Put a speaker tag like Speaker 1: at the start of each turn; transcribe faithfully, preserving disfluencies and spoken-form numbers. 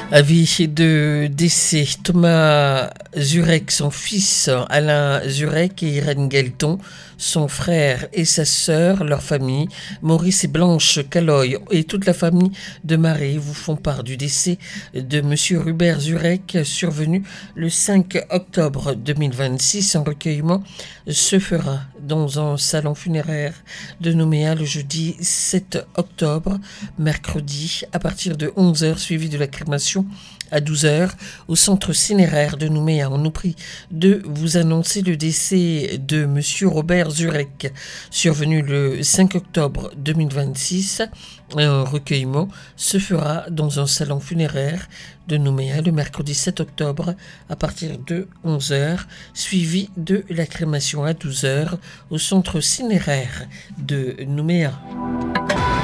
Speaker 1: Avis de décès, Thomas Zurek, son fils Alain Zurek et Irène Guelton, son frère et sa sœur, leur famille, Maurice et Blanche Caloy et toute la famille de Marais vous font part du décès de Monsieur Hubert Zurek, survenu le cinq octobre deux mille vingt-six. Un recueillement se fera dans un salon funéraire de Nouméa le jeudi sept octobre, mercredi, à partir de onze heures, suivi de la crémation à douze heures au centre cinéraire de Nouméa. On nous prie de vous annoncer le décès de Monsieur Robert Zurek, survenu le cinq octobre deux mille vingt-six. Un recueillement se fera dans un salon funéraire de Nouméa le mercredi sept octobre à partir de onze heures, suivi de la crémation à douze heures au centre cinéraire de Nouméa.